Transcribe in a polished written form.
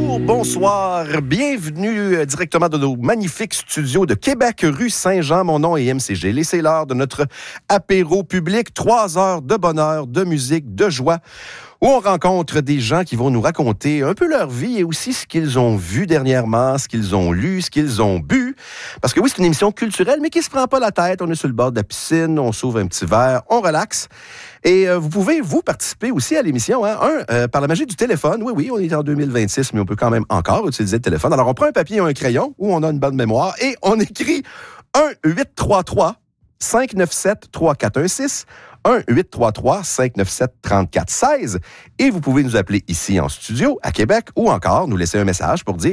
Bonsoir, bienvenue directement de nos magnifiques studios de Québec, rue Saint-Jean. Mon nom est MCG. C'est l'heure de notre apéro public, 3 heures de bonheur, de musique, de joie, où on rencontre des gens qui vont nous raconter un peu leur vie et aussi ce qu'ils ont vu dernièrement, ce qu'ils ont lu, ce qu'ils ont bu. Parce que oui, c'est une émission culturelle, mais qui se prend pas la tête. On est sur le bord de la piscine, on s'ouvre un petit verre, on relaxe. Et vous pouvez, vous, participer aussi à l'émission, par la magie du téléphone. Oui, on est en 2026, mais on peut quand même encore utiliser le téléphone. Alors, on prend un papier et un crayon, où on a une bonne mémoire, et on écrit 1-833-597-3416, 1-833-597-3416. Et vous pouvez nous appeler ici en studio, à Québec, ou encore nous laisser un message pour dire